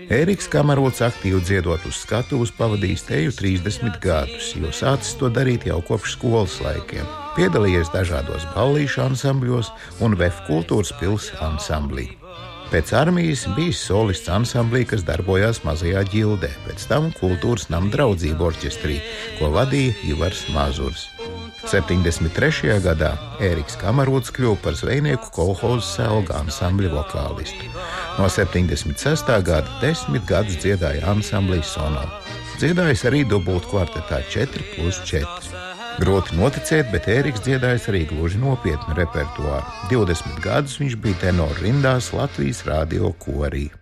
Ēriks Kamarots aktīvi dziedot uz skatuves pavadījis teju 30 gadus, jo sācis to darīt jau kopš skolas laikiem. Piedalījies dažādos ballīšu ansambļos un VF kultūras pils ansamblī. Pēc armijas bijis solists ansamblī, kas darbojās Mazajā ģildē, pēc tam kultūras nama draudzību orķestrī, ko vadīja Ivars Mazurs. 73. gadā Ēriks Kamarots kļuva par zvejnieku kolhoza Selga ansambļa vokālistu. No 76. gada 10 gadus dziedāja ansamblī Sono. Dziedājis arī dubult kvartetā 4+4. Grūti noticēt, bet Ēriks dziedājis arī gluži nopietnu repertuāru. 20 gadus viņš bija tenoru rindās Latvijas radio korī.